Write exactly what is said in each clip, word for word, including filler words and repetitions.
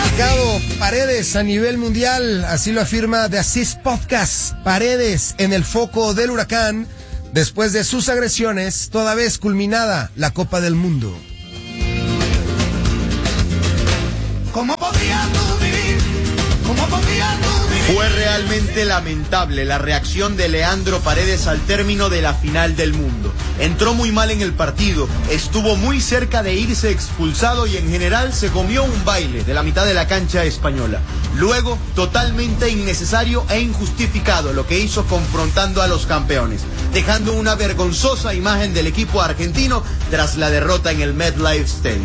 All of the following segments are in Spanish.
calificado Paredes a nivel mundial, así lo afirma The Assist Podcast. Paredes en el foco del huracán después de sus agresiones, toda vez culminada la Copa del Mundo. ¿Cómo podías tú vivir? ¿Cómo podías tú vivir? Fue realmente lamentable la reacción de Leandro Paredes al término de la final del mundo. Entró muy mal en el partido, estuvo muy cerca de irse expulsado y en general se comió un baile de la mitad de la cancha española. Luego, totalmente innecesario e injustificado lo que hizo confrontando a los campeones, dejando una vergonzosa imagen del equipo argentino tras la derrota en el MetLife Stadium.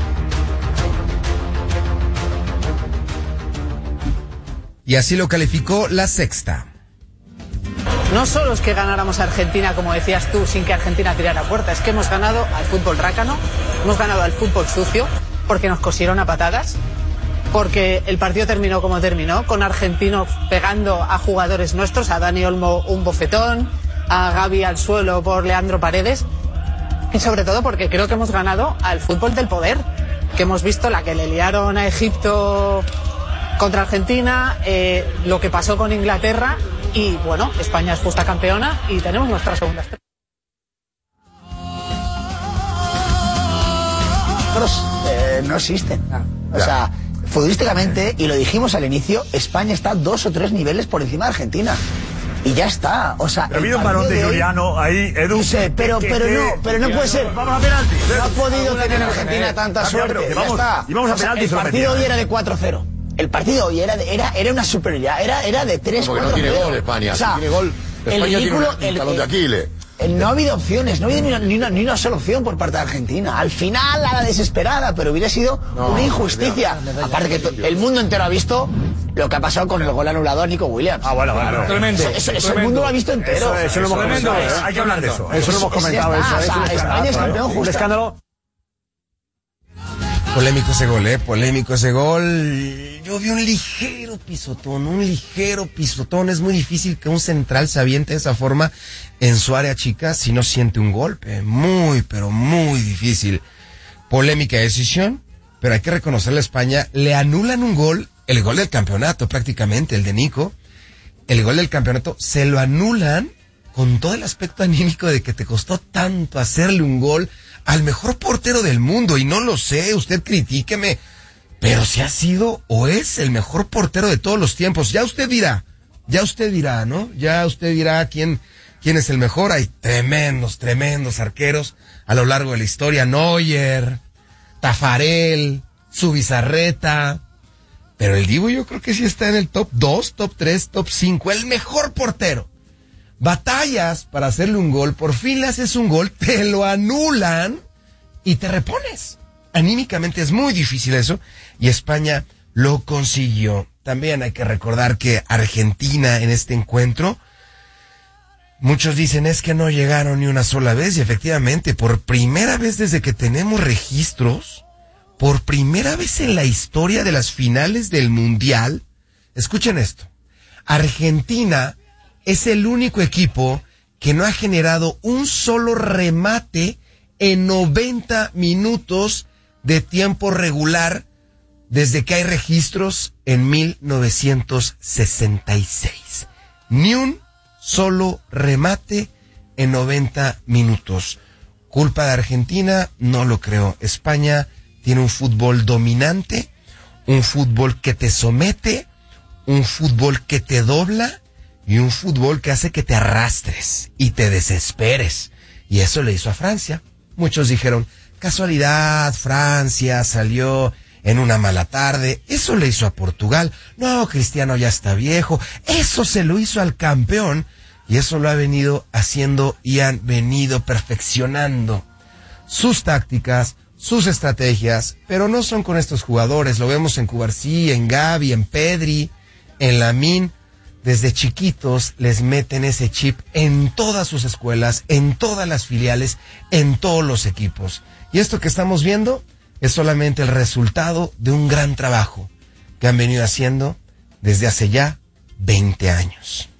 Y así lo calificó La Sexta. No solo es que ganáramos a Argentina, como decías tú, sin que Argentina tirara puerta, es que hemos ganado al fútbol rácano, hemos ganado al fútbol sucio, porque nos cosieron a patadas, porque el partido terminó como terminó, con argentinos pegando a jugadores nuestros, a Dani Olmo un bofetón, a Gavi al suelo por Leandro Paredes, y sobre todo porque creo que hemos ganado al fútbol del poder, que hemos visto la que le liaron a Egipto contra Argentina, eh, lo que pasó con Inglaterra y bueno, España es justa campeona y tenemos nuestra segunda estrella. Eh, no existen. O Ya. sea, futbolísticamente, y lo dijimos al inicio, España está dos o tres niveles por encima de Argentina. Y ya está. O sea, Pero ha el habido un varón partido de hoy- Juliano ahí, Edu. Yo sé, pero, que- pero que- no, pero no que- puede ser. Vamos a penalti. No ha podido tener Argentina tanta Ah, suerte. pero que Ya vamos- está. y vamos a O sea, penalti y el se lo partido metían. hoy era de cuatro cero. El partido hoy era, de- era, era una superioridad. Era, era de tres Porque cuatro. no tiene gol España. O sea, Si tiene gol, el España tiene ridículo, un el- talón de el- Aquiles. Eh, No ha habido opciones, no ha habido ni una, ni, una, ni una sola opción por parte de Argentina. Al final, a la desesperada, pero hubiera sido No, una injusticia. Aparte que to- el mundo entero ha visto lo que ha pasado con el gol anulado a Nico Williams. Ah, bueno, claro. Tremendo. Eso, eso- eso el tremendo. mundo lo ha visto entero. Eso, eso lo hemos Tremendo comentado. es. Hay que hablar de eso. Eso lo hemos Eso- comentado. ya está, Eso es o sea, un España es escandalazo, campeón ¿eh? Un justa. escándalo. Polémico ese gol, ¿eh? Polémico ese gol. Yo vi un ligero pisotón, un ligero pisotón. Es muy difícil que un central se aviente de esa forma en su área chica si no siente un golpe. Muy, pero muy difícil. Polémica decisión, pero hay que reconocerle a España. Le anulan un gol, el gol del campeonato prácticamente, el de Nico. El gol del campeonato se lo anulan con todo el aspecto anímico de que te costó tanto hacerle un gol al mejor portero del mundo, y no lo sé, usted critíqueme, pero si ha sido o es el mejor portero de todos los tiempos, ya usted dirá, ya usted dirá, ¿no? Ya usted dirá quién, quién es el mejor. Hay tremendos, tremendos arqueros a lo largo de la historia, Neuer, Tafarel, Zubizarreta, pero el Dibu yo creo que sí está en el top dos, top tres, top cinco, el mejor portero. Batallas para hacerle un gol, por fin le haces un gol, te lo anulan y te repones. Anímicamente es muy difícil eso, y España lo consiguió. También hay que recordar que Argentina en este encuentro, muchos dicen es que no llegaron ni una sola vez, y efectivamente, por primera vez desde que tenemos registros, por primera vez en la historia de las finales del Mundial, escuchen esto, Argentina es el único equipo que no ha generado un solo remate en noventa minutos de tiempo regular desde que hay registros en mil novecientos sesenta y seis. Ni un solo remate en noventa minutos. ¿Culpa de Argentina? No lo creo. España tiene un fútbol dominante, un fútbol que te somete, un fútbol que te dobla, y un fútbol que hace que te arrastres y te desesperes. Y eso le hizo a Francia. Muchos dijeron, casualidad, Francia salió en una mala tarde. Eso le hizo a Portugal. No, Cristiano ya está viejo. Eso se lo hizo al campeón. Y eso lo ha venido haciendo y han venido perfeccionando sus tácticas, sus estrategias. Pero no son con estos jugadores. Lo vemos en Cubarsí, en Gavi, en Pedri, en Lamine. Desde chiquitos les meten ese chip en todas sus escuelas, en todas las filiales, en todos los equipos. Y esto que estamos viendo es solamente el resultado de un gran trabajo que han venido haciendo desde hace ya veinte años.